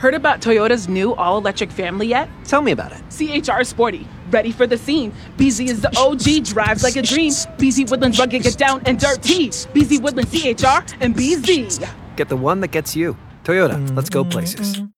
Heard about Toyota's new all-electric family yet? Tell me about it. CHR is sporty, ready for the scene. BZ is the OG, drives like a dream. BZ Woodlands rugged, get down and dirty. BZ Woodlands CHR and BZ. Get the one that gets you. Toyota, let's go places.